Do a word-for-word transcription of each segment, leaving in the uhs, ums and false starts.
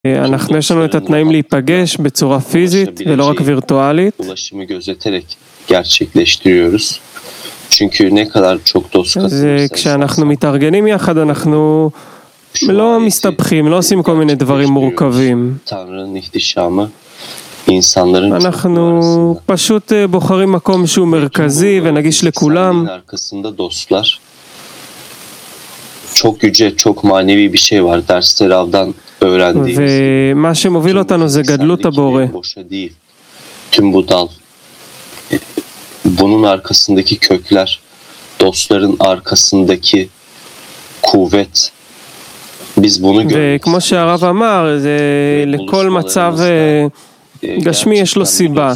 אנחנו יש לנו את התנאים להיפגש בצורה פיזית ולא רק וירטואלית. אז כשאנחנו מתארגנים יחד אנחנו לא מסתבכים, לא עושים כל מיני דברים מורכבים. אנחנו פשוט בוחרים מקום שהוא מרכזי ונגיש לכולם. ומה שמוביל אותנו זה גדלות הבורא. Bunun arkasındaki kökler, dostların arkasındaki kuvvet. Biz bunu görüyoruz. וכמו שהרב אמר, זה לכל מצב גשמי יש לו סיבה.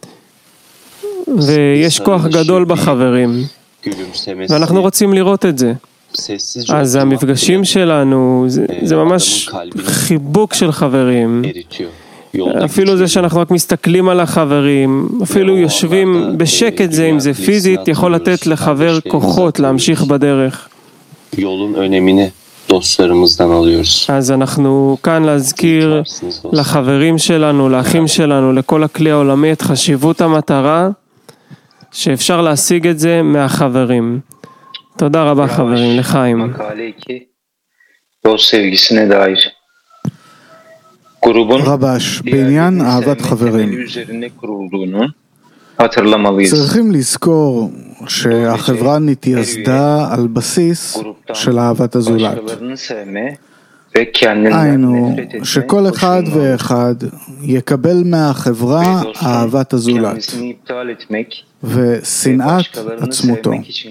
ויש כוח גדול בחברים. ואנחנו רוצים לראות את זה. אז המפגשים שלנו, זה, זה ממש חיבוק של חברים. אפילו זה שאנחנו רק מסתכלים על החברים, אפילו יושבים בשקט זה, אם זה פיזית, יכול לתת לחבר כוחות להמשיך בדרך. אז אנחנו כאן להזכיר לחברים שלנו, לאחים שלנו, לכל הכלי העולמי את חשיבות המטרה, שאפשר להשיג את זה מהחברים. תודה רבה חברים, לחיים. רבש, בעניין אהבת חברים, צריכים לזכור שהחברה נתייסדה על בסיס של אהבת הזולת. היינו, שכל אחד ואחד יקבל מהחברה אהבת הזולת ושנאת עצמותו.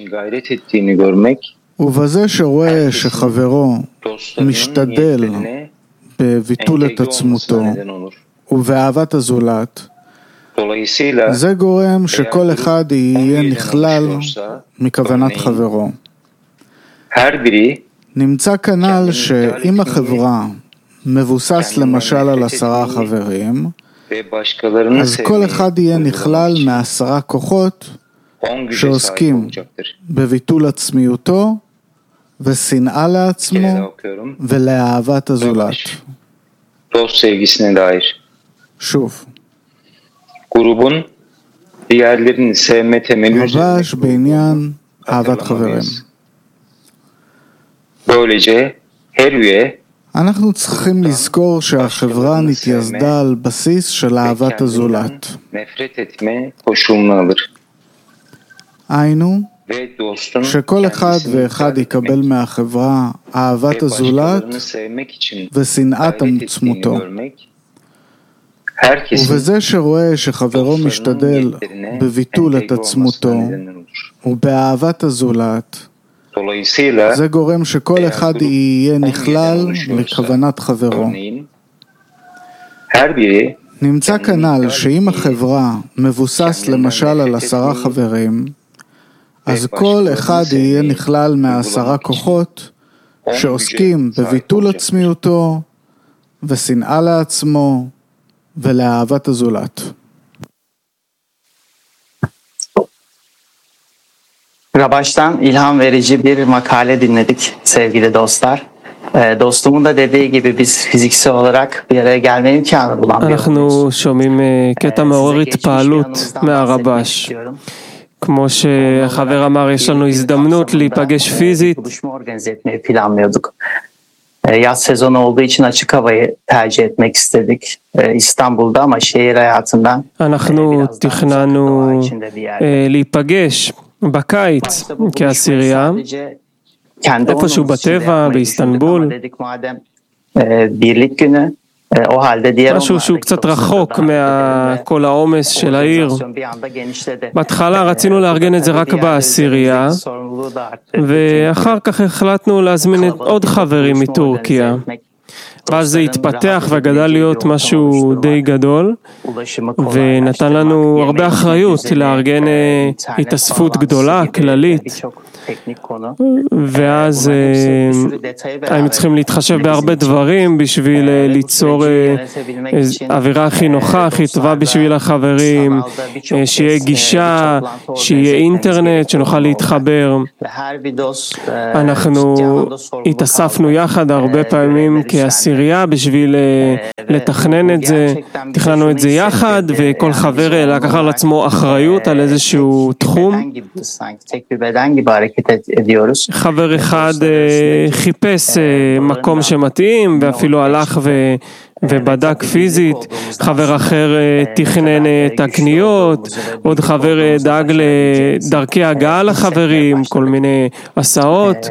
ובזה שרואה שחברו משתדל בביטול את עצמותו ובאהבת הזולת, זה גורם שכל אחד יהיה נכלל מכוונת חברו. נמצא כנ"ל שאם החברה מבוסס למשל על עשרה חברים, אז כל אחד יהיה נכלל מעשרה כוחות שעוסקים בביטול עצמיותו ושנאה לעצמו ולאהבת הזולת. שוב, רבש בעניין אהבת חברים. אנחנו צריכים לזכור שהחברה נתייסדה על בסיס של אהבת הזולת. היינו, שכל אחד ואחד יקבל מהחברה אהבת הזולת ושנאת עצמותו. ובזה שרואה שחברו משתדל בביטול את עצמותו ובאהבת הזולת, זה גורם שכל אחד יהיה נכלל לכוונת חברו. נמצא כנ"ל שאם החברה מבוסס למשל על עשרה חברים, אז כל אחד יהיה נכלל מעשרה כוחות שעוסקים בביטול עצמיותו ושנאה לעצמו ולאהבת הזולת. Rabaş'tan ilham verici bir makale dinledik sevgili dostlar. Dostumun da dediği gibi biz fiziksel olarak bir araya gelme imkanı bulamıyoruz. אנחנו שומעים קטע מעורר התפעלות מהרבש. כמו שהחבר אמר, יש לנו הזדמנות להיפגש פיזית. Yaz sezonu olduğu için açık havayı tercih etmek istedik İstanbul'da ama şehir hayatından אנחנו תכננו להיפגש בקיץ כעשירייה, איפשהו בטבע, באיסטנבול, משהו שהוא קצת רחוק מכל העומס של העיר. בהתחלה רצינו לארגן את זה רק בעשירייה, ואחר כך החלטנו להזמין עוד חברים מטורקיה. ואז זה התפתח וגדל להיות משהו די גדול, ונתן לנו הרבה אחריות לארגן התאספות גדולה, כללית. ואז היינו צריכים להתחשב בהרבה דברים בשביל ליצור אווירה הכי נוחה, הכי טובה בשביל החברים, שיהיה גישה, שיהיה אינטרנט, שנוכל להתחבר. אנחנו התאספנו יחד הרבה פעמים כעשירים, העשירייה בשביל לתכנן את זה, תכננו את זה יחד, וכל חבר לקח על עצמו אחריות על איזשהו תחום. חבר אחד חיפש מקום שמתאים, ואפילו הלך ו... ובדק פיזית, חבר אחר תכנן את הקניות, עוד חבר דאג לדרכי הגעה לחברים, כל מיני הסעות.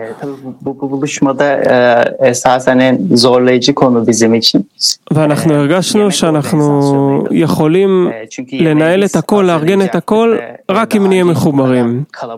ואנחנו הרגשנו שאנחנו יכולים לנהל את הכל, לארגן את הכל, רק אם נהיה מחוברים.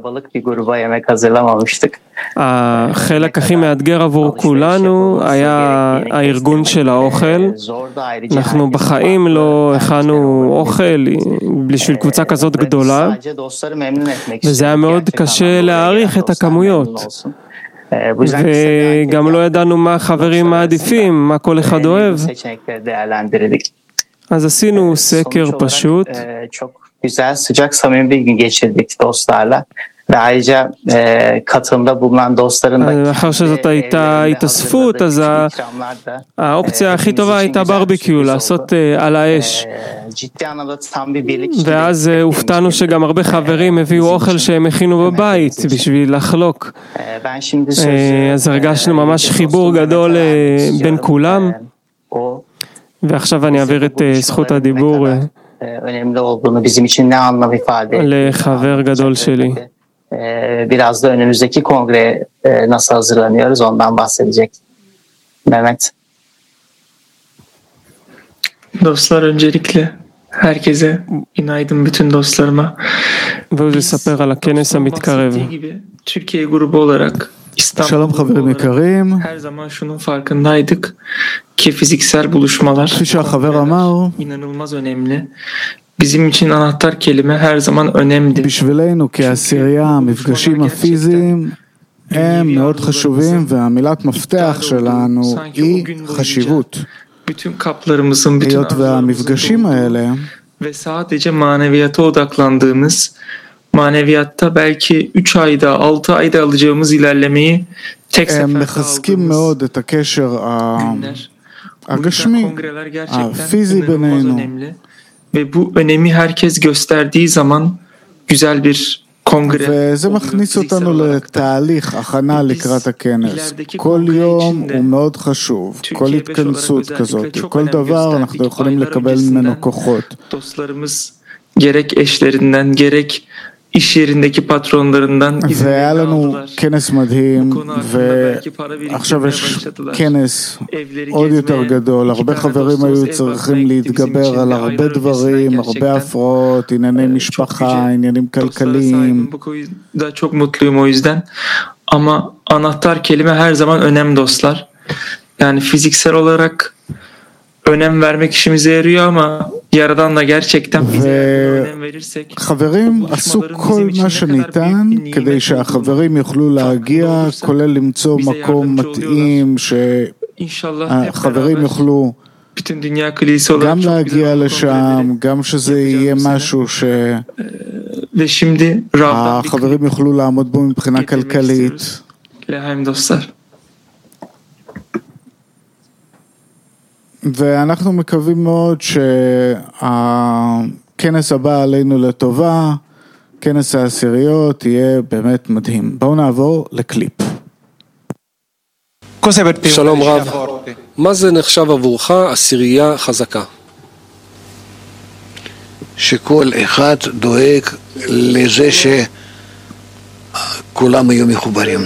החלק הכי מאתגר עבור כולנו היה הארגון של האוכל. אנחנו בחיים לא הכנו אוכל בשביל קבוצה כזאת גדולה, וזה היה מאוד קשה להעריך את הכמויות, וגם לא ידענו מה החברים מעדיפים, מה כל אחד אוהב. אז עשינו סקר פשוט, Ayrıca e, katılımda bulunan dostların da לאחר שזאת הייתה התאספות, אז האופציה הכי טובה הייתה ברביקיו, לעשות על האש. ואז הופתענו שגם הרבה חברים הביאו אוכל שהם הכינו בבית בשביל לחלוק. אז הרגשנו ממש חיבור גדול בין כולם. ועכשיו אני אעביר את זכות הדיבור לחבר גדול שלי. Biraz da önümüzdeki kongre nasıl hazırlanıyoruz ondan bahsedecek Mehmet. Dostlar, öncelikle herkese günaydın, bütün dostlarıma. Biz bahsettiği gibi Türkiye grubu olarak İstanbul grubu olarak her zaman şunun farkındaydık ki fiziksel buluşmalar inanılmaz önemli. bizim için anahtar kelime her zaman önemli. בשבילנו כעשירייה, המפגשים הפיזיים הם מאוד חשובים, והמילת מפתח שלנו היא חשיבות. bütün kaplarımızın, bütün היות והמפגשים האלה ve sadece maneviyata odaklandığımız, maneviyatta belki üç ayda, altı ayda alacağımız ilerlemeyi tek seferde מחזקים מאוד את הקשר הגשמי, הפיזי בינינו. Ve bu önemi herkes gösterdiği zaman güzel bir kongre. וזה מכניס אותנו לתהליך הכנה לקראת הכנס. כל יום הוא מאוד חשוב, כל התכנסות כזאת, כל דבר אנחנו יכולים לקבל ממנו כוחות. Dostlarımız gerek eşlerinden gerek iş yerindeki patronlarından והיה לנו כנס מדהים, ועכשיו יש כנס עוד יותר גדול. הרבה חברים היו צריכים להתגבר על הרבה דברים, הרבה הפרעות, ענייני משפחה, עניינים כלכליים. Çok mutluyum o yüzden. Ama anahtar kelime her zaman önem dostlar. Yani fiziksel olarak önem vermek işimize yarıyor ama Yaradan da gerçekten bize önem verirsek, חברים עשו כל מה שניתן כדי שהחברים יוכלו להגיע, כולל למצוא מקום מתאים שהחברים יוכלו גם להגיע לשם, גם שזה יהיה משהו שהחברים יוכלו לעמוד בו מבחינה כלכלית. ואנחנו מקווים מאוד שהכנס הבא עלינו לטובה, כנס העשיריות, יהיה באמת מדהים. בואו נעבור לקליפ. שלום רב, מה זה נחשב עבורך עשירייה חזקה? שכל אחד דואג לזה שכולם יהיו מחוברים.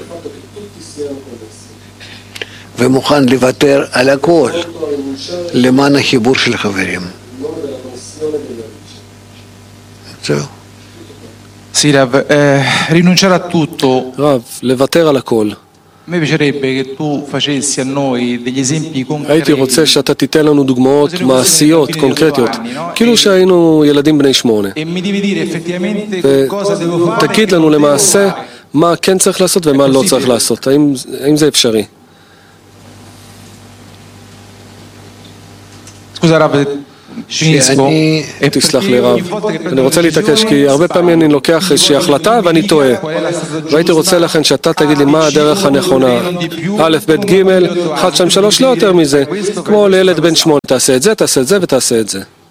ומוכן לוותר על הכל למען החיבור של חברים. זהו. Sì, Rav, eh, rinunciare a tutto. Rav, לוותר על הכל. A me piacerebbe che tu facessi a noi degli esempi concreti. הייתי רוצה שאתה תיתן לנו דוגמאות מעשיות, קונקרטיות, כאילו שהיינו ילדים בני שמונה. ותגיד לנו למעשה מה כן צריך לעשות ומה לא צריך לעשות. האם, האם זה אפשרי? Scusa Rav, תסלח לי רב, אני רוצה להתעקש כי הרבה פעמים אני לוקח איזושהי החלטה ואני טועה, והייתי רוצה לכן שאתה תגיד לי מה הדרך הנכונה, א', ב', ג', אחת, שתיים, שלוש, לא יותר מזה, כמו לילד בן שמונה, תעשה את זה, תעשה את זה ותעשה את זה.